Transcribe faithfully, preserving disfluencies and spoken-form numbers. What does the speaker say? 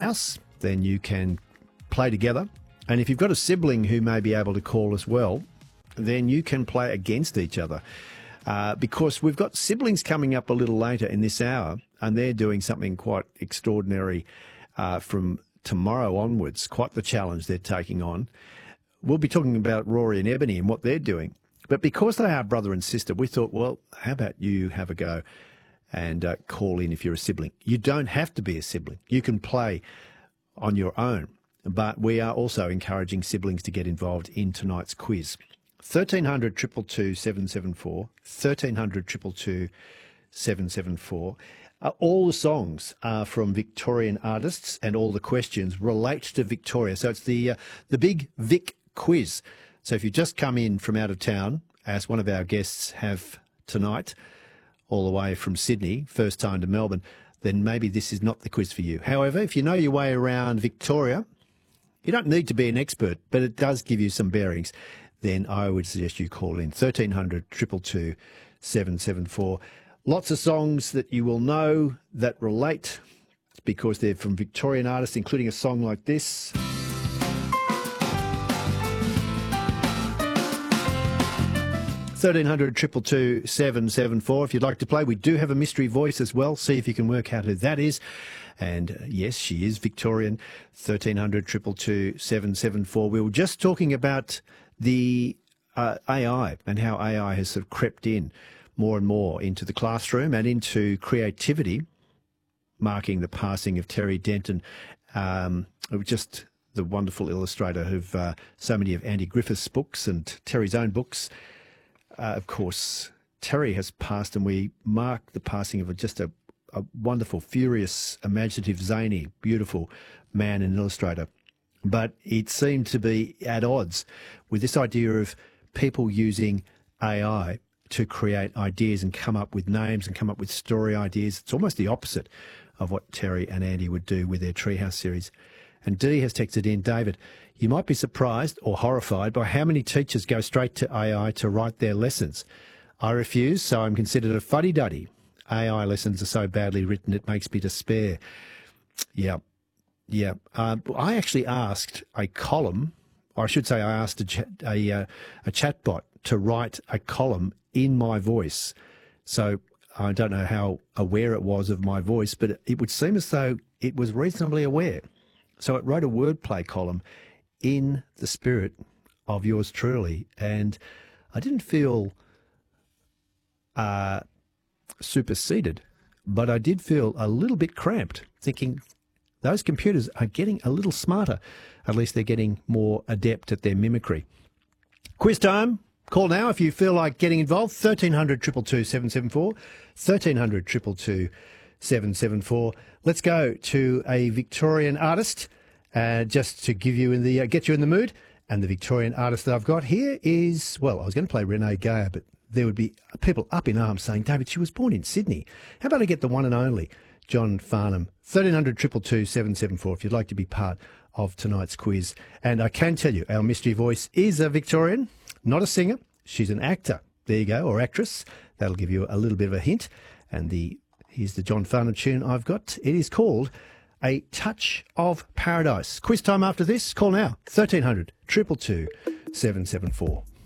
house, then you can play together. And if you've got a sibling who may be able to call as well, then you can play against each other. Uh, because we've got siblings coming up a little later in this hour, and they're doing something quite extraordinary uh, from tomorrow onwards, quite the challenge they're taking on. We'll be talking about Rory and Ebony and what they're doing. But because they are brother and sister, we thought, well, how about you have a go and uh, call in if you're a sibling. You don't have to be a sibling. You can play on your own. But we are also encouraging siblings to get involved in tonight's quiz. thirteen hundred, two two two, seven seven four, thirteen hundred, two two two, seven seven four. Uh, all the songs are from Victorian artists and all the questions relate to Victoria. So it's the uh, the big Vic quiz. So if you just come in from out of town, as one of our guests have tonight, all the way from Sydney, first time to Melbourne, then maybe this is not the quiz for you. However, if you know your way around Victoria, you don't need to be an expert, but it does give you some bearings. Then I would suggest you call in thirteen hundred, two two two, seven seven four. Lots of songs that you will know that relate because they're from Victorian artists, including a song like this. thirteen hundred, two two two, seven seven four. If you'd like to play, we do have a mystery voice as well. See if you can work out who that is. And uh, yes, she is Victorian. thirteen hundred, two two two, seven seven four. We were just talking about the uh, A I and how A I has sort of crept in more and more into the classroom and into creativity, marking the passing of Terry Denton, um, just the wonderful illustrator of uh, so many of Andy Griffith's books and Terry's own books. Uh, of course, Terry has passed, and we mark the passing of a, just a, a wonderful, furious, imaginative, zany, beautiful man and illustrator. But it seemed to be at odds with this idea of people using A I to create ideas and come up with names and come up with story ideas. It's almost the opposite of what Terry and Andy would do with their Treehouse series. And Dee has texted in, David, you might be surprised or horrified by how many teachers go straight to A I to write their lessons. I refuse, so I'm considered a fuddy-duddy. A I lessons are so badly written, it makes me despair. Yeah, yeah. Uh, I actually asked a column, or I should say I asked a, chat, a, uh, a chatbot to write a column in my voice. So I don't know how aware it was of my voice, but it would seem as though it was reasonably aware. So it wrote a wordplay column in the spirit of yours truly, and I didn't feel uh, superseded, but I did feel a little bit cramped, thinking those computers are getting a little smarter. At least they're getting more adept at their mimicry. Quiz time. Call now if you feel like getting involved. thirteen hundred, two two two, seven seven four. thirteen hundred, two two two, seven seven four. Let's go to a Victorian artist, uh, just to give you in the uh, get you in the mood. And the Victorian artist that I've got here is, well, I was going to play Renee Geyer, but there would be people up in arms saying, David, she was born in Sydney. How about I get the one and only John Farnham? thirteen hundred, two two two, seven seven four if you'd like to be part of tonight's quiz. And I can tell you, our mystery voice is a Victorian, not a singer. She's an actor. There you go, or actress. That'll give you a little bit of a hint. And the here's the John Farnham tune I've got. It is called A Touch of Paradise. Quiz time after this. Call now. thirteen hundred, two two two, seven seven four.